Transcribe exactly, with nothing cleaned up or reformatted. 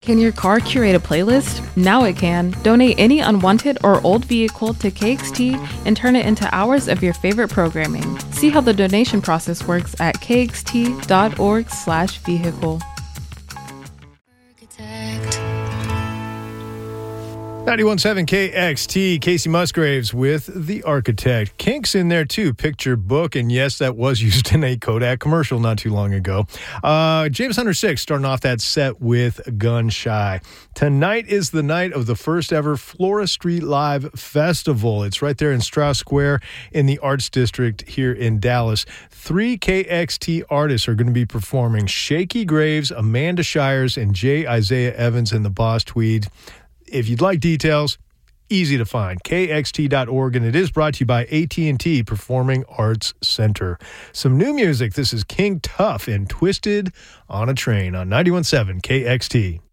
Can your car curate a playlist? Now it can. Donate any unwanted or old vehicle to K X T and turn it into hours of your favorite programming. See how the donation process works at kxt.org slash vehicle. ninety-one point seven K X T, Casey Musgraves with The Architect. Kink's in there too, picture book, and yes, that was used in a Kodak commercial not too long ago. Uh, James Hunter six starting off that set with Gun Shy. Tonight is the night of the first ever Flora Street Live Festival. It's right there in Strauss Square in the Arts District here in Dallas. Three K X T artists are going to be performing: Shaky Graves, Amanda Shires, and J. Isaiah Evans and the Boss Tweed. If you'd like details, easy to find, K X T dot org, and it is brought to you by A T and T Performing Arts Center. Some new music. This is King Tuff and Twisted on a Train on ninety-one point seven K X T.